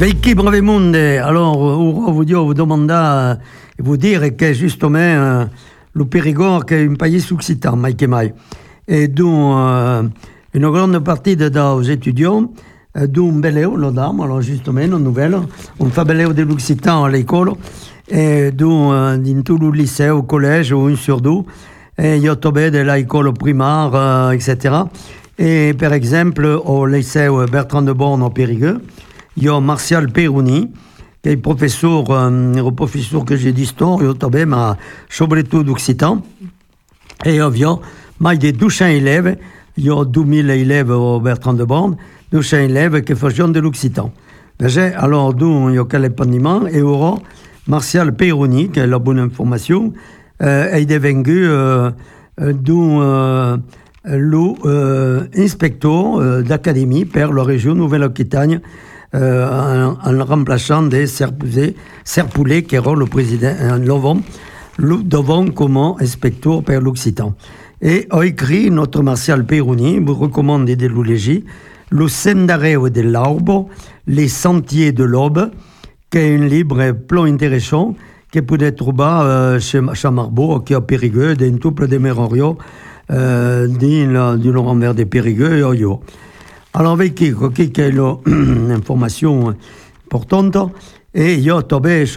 Veiki Bravemunde, alors vous demanda e vous dire che justement le Périgord che è un pays occitan, mai che mai. Et donc, une grande partie des étudiants, d'un beleu, lo dam, alors justement, une nouvelle, on fait beleu de l'occitan à l'école, et donc, dans tout le lycée, au collège, ou un sur deux, et il y a tombé de l'école primaire, etc. Et par exemple, au lycée Bertrand de Born au Périgueux, il y a Martial Peroni, qui est professeur que j'ai d'histoire, mais surtout d'occitan. Et il y a plus de 200 élèves, il y a 2000 élèves au Bertrand de Born, 200 élèves qui font de l'occitan. Alors, il y a quel épanouissement, et aura Martial Peroni, qui a la bonne information, est devenu l'inspecteur d'académie pour la région Nouvelle-Aquitaine, en remplaçant des Serpoulet, qui est le président devant comme inspecteur pour l'Occitan. Et a écrit notre Martial Peroni, vous recommande de le lire, Le Sendareo de l'Arbre, Les Sentiers de l'Aube, qui est un livre plein intéressant, qui peut être trouvé chez Marbourg, qui est à Périgueux, d'un couple de Mérorio, du Laurent Vert de Périgueux et Oyo. Alors, avec qui est l'information importante, et il y a tombé